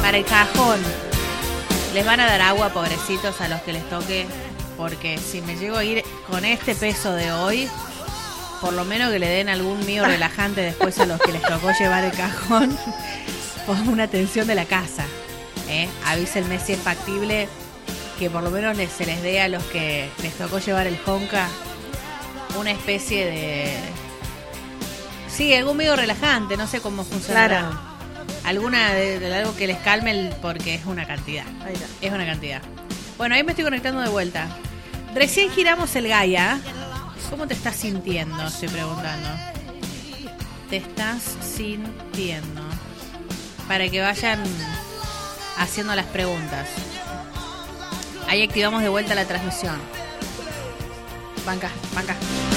Para el cajón. Les van a dar agua, pobrecitos, a los que les toque. Porque si me llego a ir con este peso de hoy, por lo menos que le den algún mío relajante después a los que les tocó llevar el cajón. Por una atención de la casa. Avísenme si es factible que por lo menos se les dé a los que les tocó llevar el Honka una especie de... Sí, algún medio relajante, no sé cómo funcionará. Claro. Alguna de algo que les calme porque es una cantidad. Ahí está. Es una cantidad. Bueno, ahí me estoy conectando de vuelta. Recién giramos el Gaia. ¿Cómo te estás sintiendo? Estoy preguntando. ¿Te estás sintiendo? Para que vayan haciendo las preguntas. Ahí activamos de vuelta la transmisión. Banca, banca.